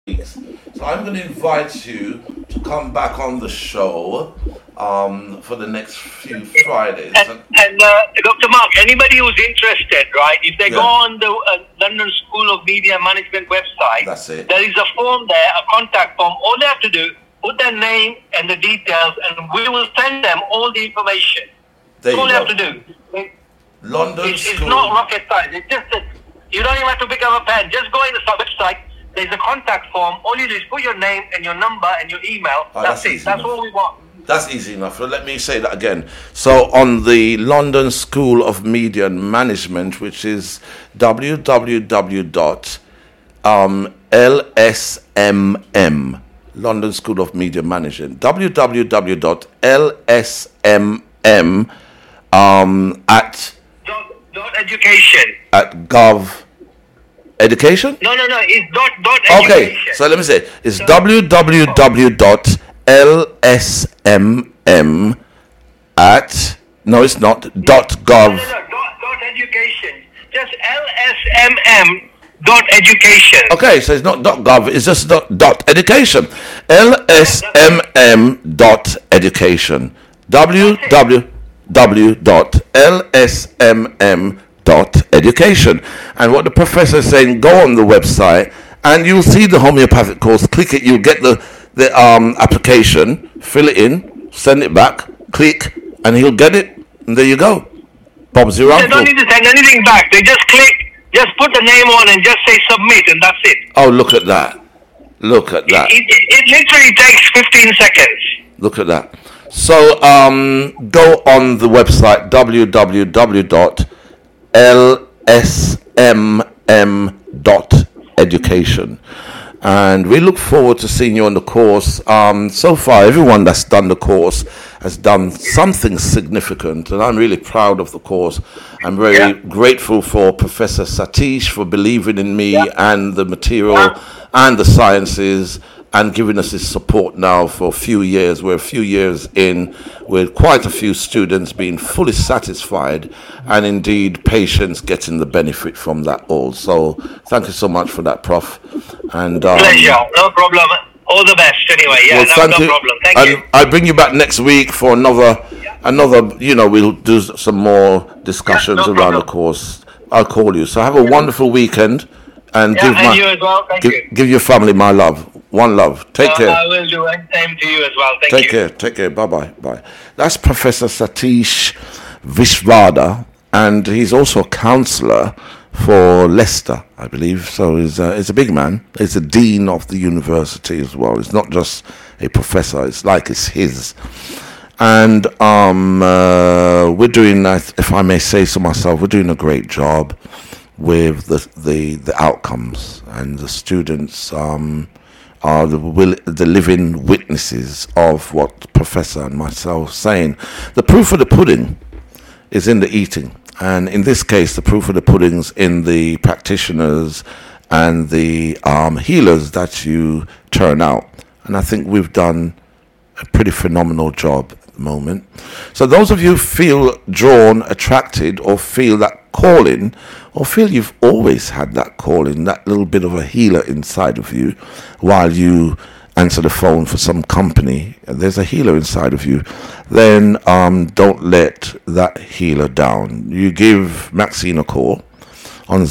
weeks. So I'm going to invite you to come back on the show for the next few Fridays. And Dr. Mark, anybody who's interested, right, if they go on the London School of Media Management website, that's it. There is a form there, a contact form. All they have to do, put their name and the details, and we will send them all the information. There That's all you they go. have to do. London It's School. not rocket science. It's just that you don't even have to pick up a pen. Just go in the website. There's a contact form. All you do is put your name and your number and your email. That's it. That's all we want. That's easy enough. So let me say that again. So on the London School of Media and Management, which is www.lsmm, London School of Media Management, www.lsmm at education. At gov education? No. It's dot Okay, education. so let me say it's www.lsmm at no, it's not .gov. No, dot education. Just lsmm dot education. Okay, so it's not .gov. It's just dot education. lsmm dot education. www.lsmm.education. And what the professor is saying, go on the website and you'll see the homeopathic course. Click it, you'll get the application, fill it in, send it back, click, and he'll get it, and there you go. Bob's your uncle. They don't need to send anything back. They just click, just put the name on and just say submit, and that's it. Oh, look at that. Look at that. It literally takes 15 seconds. Look at that. So go on the website www.lsmm.education, and we look forward to seeing you on the course. So far, everyone that's done the course has done something significant, and I'm really proud of the course. I'm very grateful for Professor Satish for believing in me and the material and the sciences, and giving us his support now for a few years. We're a few years in, with quite a few students being fully satisfied, and indeed patients getting the benefit from that all. So thank you so much for that, Prof. And pleasure, no problem. All the best anyway. Yeah, well, no problem. Thank you. I'll bring you back next week for another, we'll do some more discussions around the course. I'll call you. So have a wonderful weekend. And you as well. Thank you. Give your family my love. One love. Take care. I will do. And same to you as well. Thank you. Take care. Bye. That's Professor Satish Vishwada, and he's also a counsellor for Leicester, I believe. So he's a big man. He's the dean of the university as well. It's not just a professor. It's like it's his. And we're doing, if I may say so myself, we're doing a great job with the outcomes, and the students are the living witnesses of what the professor and myself saying. The proof of the pudding is in the eating, and in this case the proof of the pudding's in the practitioners and the healers that you turn out, and I think we've done a pretty phenomenal job at the moment. So those of you who feel drawn, attracted, or feel that calling, or feel you've always had that calling, that little bit of a healer inside of you, while you answer the phone for some company, and there's a healer inside of you, then don't let that healer down. You give Maxine a call on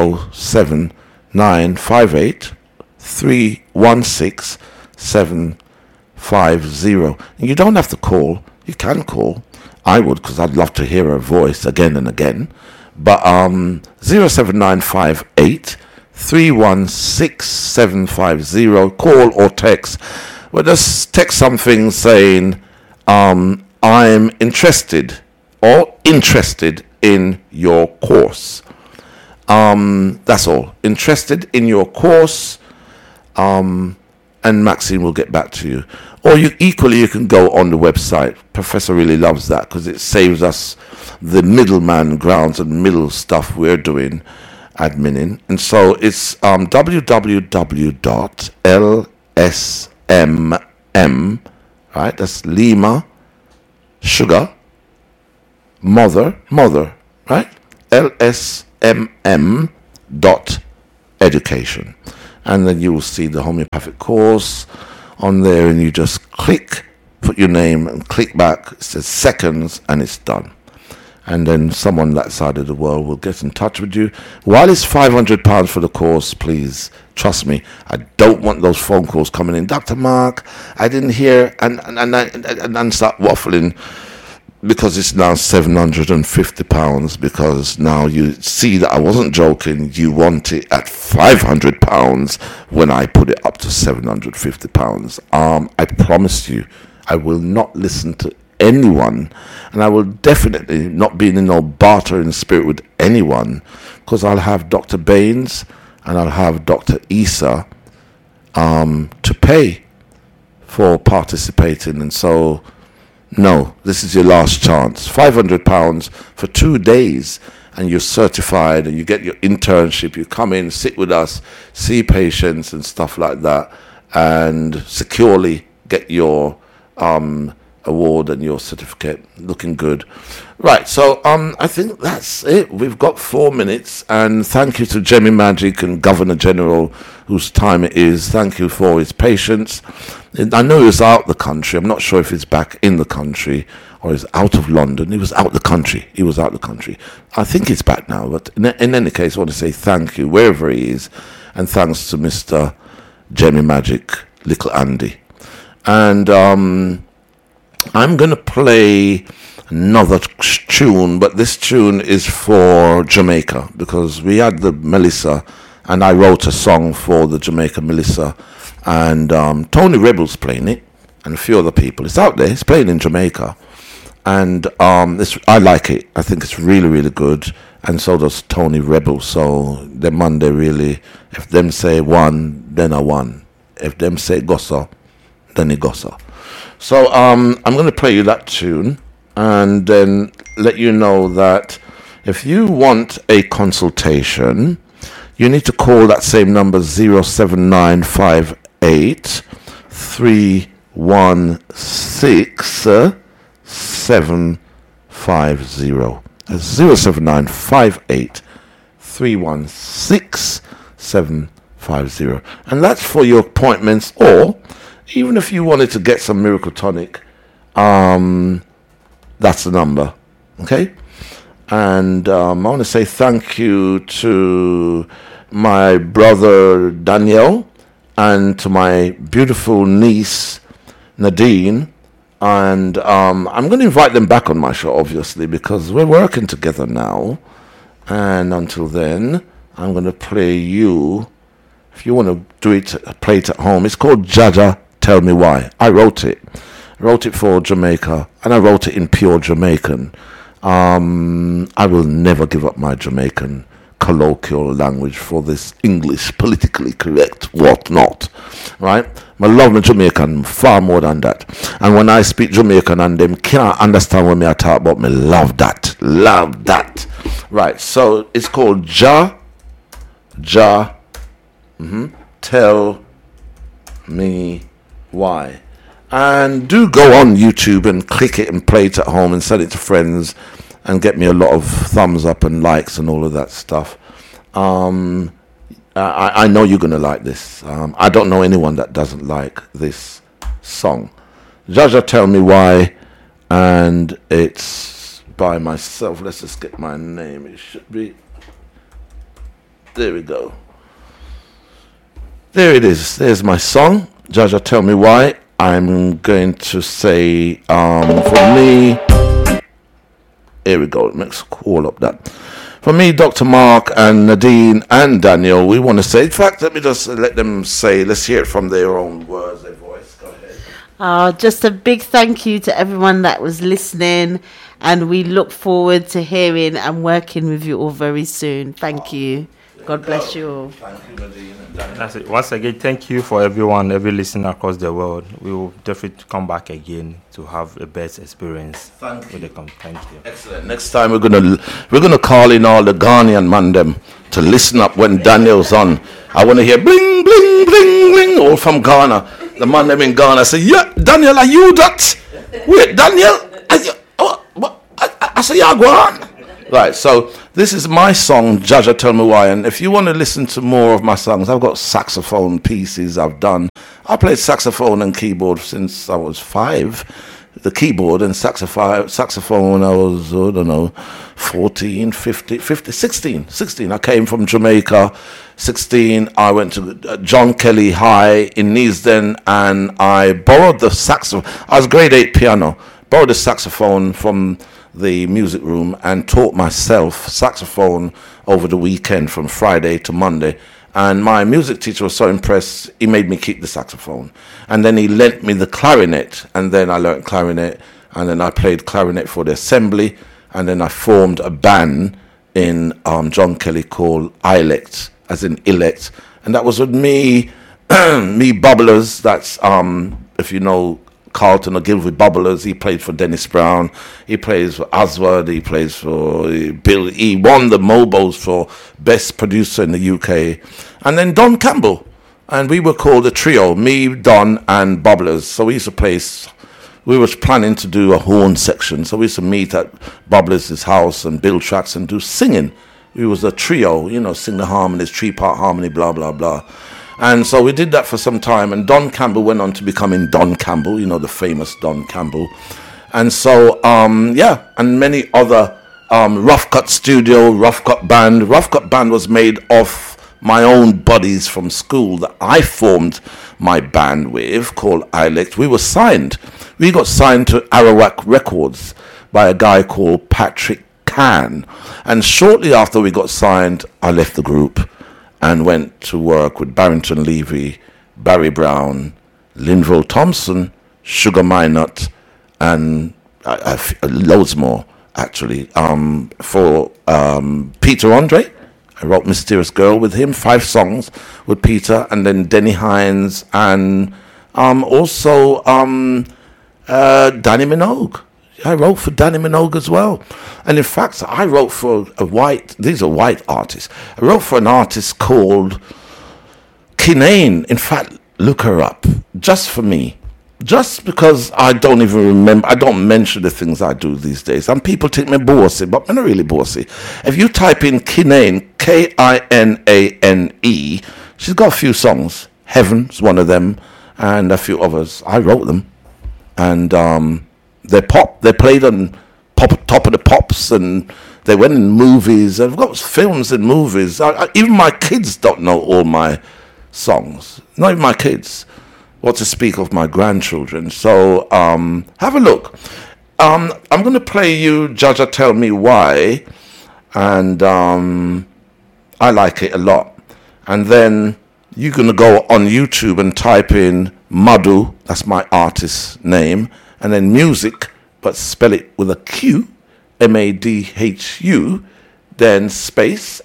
07958 316 750. You don't have to call. You can call. I would, because I'd love to hear her voice again and again. But 07958 316 750, call or text. Well, just text something saying, I'm interested in your course. That's all. Interested in your course, and Maxine will get back to you. Or you can go on the website. Professor really loves that because it saves us the middleman grounds and middle stuff we're doing, adminning. And so it's www.lsmm, right? That's Lima, Sugar, Mother, right? lsmm.education. and then you will see the homeopathic course on there, and you just click, put your name, and click back. It says seconds, and it's done. And then someone that side of the world will get in touch with you. While it's £500 for the course, please trust me, I don't want those phone calls coming in. Dr. Mark, I didn't hear, and start waffling, because it's now £750, because now you see that I wasn't joking. You want it at £500 when I put it up to £750. I promise you, I will not listen to anyone, and I will definitely not be in no bartering spirit with anyone, because I'll have Dr. Baines and I'll have Dr. Issa to pay for participating. And so, no, this is your last chance. £500 for 2 days, and you're certified, and you get your internship. You come in, sit with us, see patients and stuff like that, and securely get your award and your certificate. Looking good. Right, so I think that's it. We've got 4 minutes, and thank you to Jemmy Magic and Governor General, whose time it is. Thank you for his patience. I know he was out the country. I'm not sure if he's back in the country or he's out of London. He was out the country. I think he's back now, but in any case, I want to say thank you wherever he is, and thanks to Mr. Jemmy Magic, Little Andy. And I'm going to play another tune, but this tune is for Jamaica, because we had the Melissa, and I wrote a song for the Jamaica Melissa, and Tony Rebel's playing it, and a few other people. It's out there. It's playing in Jamaica, and I like it. I think it's really, really good, and so does Tony Rebel. So the Monday really, if them say one, then I won. If them say gossa, then it gossa. So I'm going to play you that tune, and then let you know that if you want a consultation, you need to call that same number, 07958 316 750. 07958 316 750. And that's for your appointments, or even if you wanted to get some Miracle Tonic, that's the number, okay? And I want to say thank you to my brother Daniel, and to my beautiful niece Nadine. And I'm going to invite them back on my show, obviously, because we're working together now. And until then, I'm going to play you, if you want to do it, play it at home. It's called Jaja Tell Me Why. I wrote it for Jamaica, and I wrote it in pure Jamaican. I will never give up my Jamaican colloquial language for this English politically correct whatnot, right? I love my Jamaican far more than that. And when I speak Jamaican and them can't understand what me I talk about, me love that. Right, so it's called Tell Me Why. And do go on YouTube and click it and play it at home and send it to friends and get me a lot of thumbs up and likes and all of that stuff. I know you're going to like this. I don't know anyone that doesn't like this song. Jaja Tell Me Why, and it's by myself. Let's just get my name. It should be... There we go. There it is. There's my song, Jaja Tell Me Why. I'm going to say, for me... Here we go. Let's call up that. For me, Dr. Mark and Nadine and Daniel, we want to say, in fact, let me just let them say, let's hear it from their own words, their voice. Go ahead. Just a big thank you to everyone that was listening, and we look forward to hearing and working with you all very soon. Thank you. God bless you all. Thank you, Nadine and Daniel. That's it. Once again, thank you for everyone, every listener across the world. We will definitely come back again to have a best experience. Thank you. Thank you. Excellent. Next time we're gonna call in all the Ghanaian man them to listen up when Daniel's on. I want to hear bling bling bling bling all from Ghana. The man them in Ghana say, yeah, Daniel, are you that? Wait, Daniel, are you, what? I say, yeah, go on. Right, so this is my song, Jaja Tell Me Why. And if you want to listen to more of my songs, I've got saxophone pieces I've done. I played saxophone and keyboard since I was 5. The keyboard and saxophone when I was, 14, 15, 16. I came from Jamaica, 16. I went to John Kelly High in Neasden, and I borrowed the saxophone. I was grade 8 piano. Borrowed the saxophone from the music room and taught myself saxophone over the weekend from Friday to Monday. And my music teacher was so impressed, he made me keep the saxophone. And then he lent me the clarinet, and then I learned clarinet, and then I played clarinet for the assembly, and then I formed a band in John Kelly called ILECT, as in elect. And that was with me, me Bubblers, that's, if you know, Carlton Ogilvy Bubblers. He played for Dennis Brown, he plays for Aswad, he plays for Bill. He won the Mobos for best producer in the UK. And then Don Campbell, and we were called a trio, me, Don and Bubblers. So we used to play, we was planning to do a horn section, so we used to meet at Bubblers' house and build tracks and do singing. We was a trio, sing the harmonies, 3-part harmony, blah blah blah. And so we did that for some time, and Don Campbell went on to becoming Don Campbell, the famous Don Campbell. And so, and many other Rough Cut Studio, Rough Cut Band. Rough Cut Band was made of my own buddies from school that I formed my band with, called ILECT. We were signed. We got signed to Arawak Records by a guy called Patrick Can. And shortly after we got signed, I left the group and went to work with Barrington Levy, Barry Brown, Linville Thompson, Sugar Minot, and loads more, actually. For Peter Andre, I wrote Mysterious Girl with him, 5 songs with Peter, and then Denny Hines, and also Danny Minogue. I wrote for Danny Minogue as well. And in fact, I wrote for these are white artists. I wrote for an artist called Kinane. In fact, look her up, just for me. Just because I don't even remember, I don't mention the things I do these days. Some people think me bossy, but I'm not really bossy. If you type in Kinane, Kinane, she's got a few songs. Heaven's one of them, and a few others. I wrote them. And they played on Top of the Pops, and they went in movies. I've got films and movies. Even my kids don't know all my songs. Not even my kids. What to speak of my grandchildren. So have a look. I'm going to play you Jaja Tell Me Why, and I like it a lot. And then you're going to go on YouTube and type in Madhu, that's my artist's name, and then music, but spell it with a Q, Madhu, then space,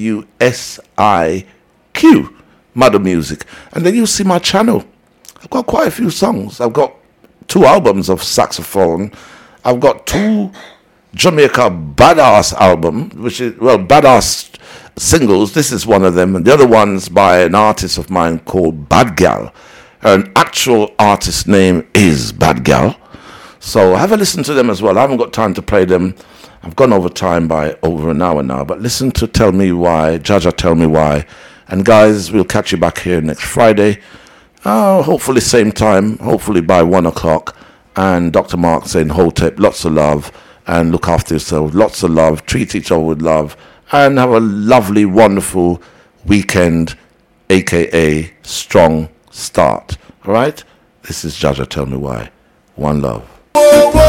Music, Madhu Music. And then you'll see my channel. I've got quite a few songs. I've got 2 albums of saxophone. I've got 2 Jamaica Badass album, which is, Badass singles. This is one of them. And the other one's by an artist of mine called Bad Gal. Her actual artist name is Bad Gal. So have a listen to them as well. I haven't got time to play them. I've gone over time by over an hour now. But listen to Tell Me Why, Jaja Tell Me Why. And guys, we'll catch you back here next Friday. Hopefully same time, hopefully by 1 o'clock. And Dr. Mark saying, Hotep, lots of love, and look after yourself. Lots of love, treat each other with love, and have a lovely, wonderful weekend, a.k.a. strong start. All right? This is Jaja Tell Me Why. One love.